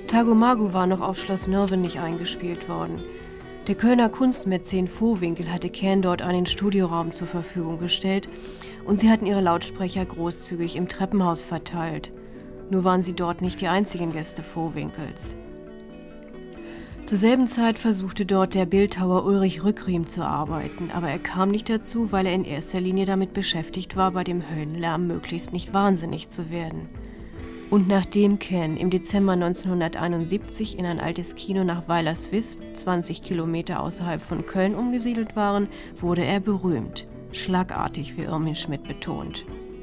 Tagomago war noch auf Schloss Nörven nicht eingespielt worden. Der Kölner Kunstmäzen Vohwinkel hatte Can dort einen Studioraum zur Verfügung gestellt und sie hatten ihre Lautsprecher großzügig im Treppenhaus verteilt. Nur waren sie dort nicht die einzigen Gäste Vohwinkels. Zur selben Zeit versuchte dort der Bildhauer Ulrich Rückriem zu arbeiten, aber er kam nicht dazu, weil er in erster Linie damit beschäftigt war, bei dem Höllenlärm möglichst nicht wahnsinnig zu werden. Und nachdem Can im Dezember 1971 in ein altes Kino nach Weilerswist, 20 Kilometer außerhalb von Köln, umgesiedelt waren, wurde er berühmt. Schlagartig, wie Irmin Schmidt betont.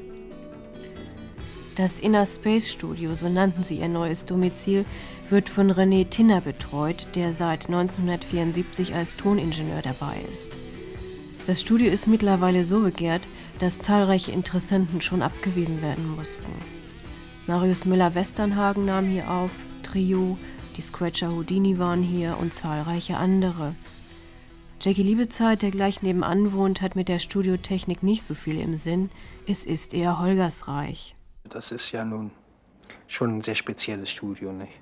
Das Inner Space Studio, so nannten sie ihr neues Domizil, wird von René Tinner betreut, der seit 1974 als Toningenieur dabei ist. Das Studio ist mittlerweile so begehrt, dass zahlreiche Interessenten schon abgewiesen werden mussten. Marius Müller-Westernhagen nahm hier auf, Trio, die Scratcher Houdini waren hier und zahlreiche andere. Jackie Liebezeit, der gleich nebenan wohnt, hat mit der Studiotechnik nicht so viel im Sinn. Es ist eher Holgersreich. Das ist ja nun schon ein sehr spezielles Studio, nicht?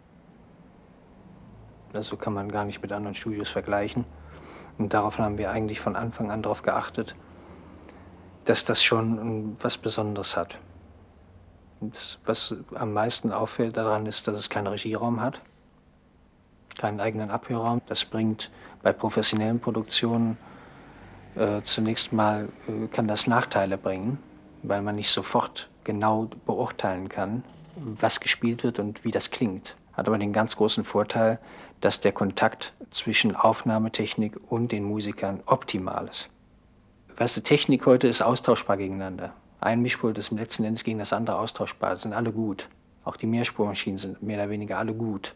Also kann man gar nicht mit anderen Studios vergleichen. Und darauf haben wir eigentlich von Anfang an darauf geachtet, dass das schon was Besonderes hat. Das, was am meisten auffällt daran ist, dass es keinen Regieraum hat, keinen eigenen Abhörraum. Das bringt bei professionellen Produktionen zunächst mal, kann das Nachteile bringen, weil man nicht sofort genau beurteilen kann, was gespielt wird und wie das klingt. Hat aber den ganz großen Vorteil, dass der Kontakt zwischen Aufnahmetechnik und den Musikern optimal ist. Weißt du, Technik heute ist austauschbar gegeneinander. Ein Mischpult ist letzten Endes gegen das andere austauschbar, sind alle gut. Auch die Mehrspurmaschinen sind mehr oder weniger alle gut.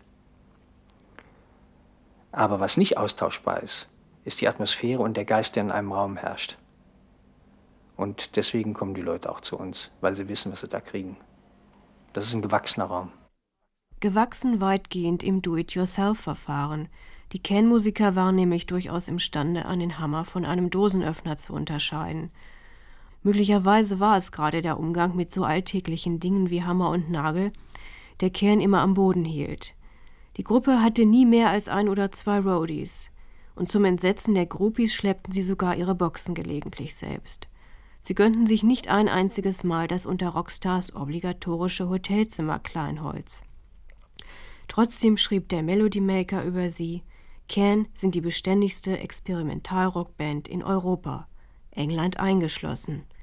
Aber was nicht austauschbar ist, ist die Atmosphäre und der Geist, der in einem Raum herrscht. Und deswegen kommen die Leute auch zu uns, weil sie wissen, was sie da kriegen. Das ist ein gewachsener Raum. Gewachsen weitgehend im Do-it-yourself-Verfahren. Die Can-Musiker waren nämlich durchaus imstande, einen Hammer von einem Dosenöffner zu unterscheiden. Möglicherweise war es gerade der Umgang mit so alltäglichen Dingen wie Hammer und Nagel, der Can immer am Boden hielt. Die Gruppe hatte nie mehr als 1 oder 2 Roadies. Und zum Entsetzen der Groupies schleppten sie sogar ihre Boxen gelegentlich selbst. Sie gönnten sich nicht ein einziges Mal das unter Rockstars obligatorische Hotelzimmer Kleinholz. Trotzdem schrieb der Melody Maker über sie: Can sind die beständigste Experimentalrockband in Europa, England eingeschlossen.